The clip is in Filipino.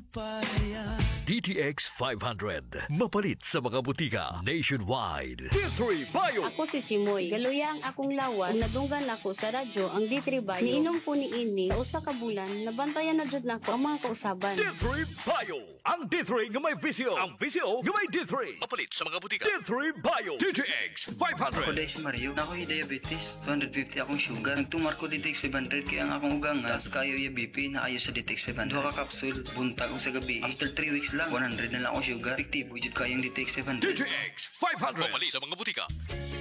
DTX 500. Mapalit sa mga butika nationwide. D3 Bio. Ako si Chimoy. Galuya ang akong lawas. Kung nadunggan ako sa radyo ang D3 Bio. Niinom po ni ini sa usa ka bulan. Nabantayan na jud nako ang mga kausaban. D3 Bio. Ang D3 nga may visio. Ang visio nga may D3. Mapalit sa mga butika. D3 Bio. DTX 500. Ako dahil si Mario, na ako diabetes, 250 akong sugar. Nagtumar ko DTX 500 kaya ang akong ugang nga, kayo yung BP na ayo sa DTX 500. Duha ka kapsul, buntag o sa gabi. After 3 weeks lang, 100 na lang akong sugar. Efektibo, jud kayong DTX 500. DTX 500. Mapalit sa mga butika.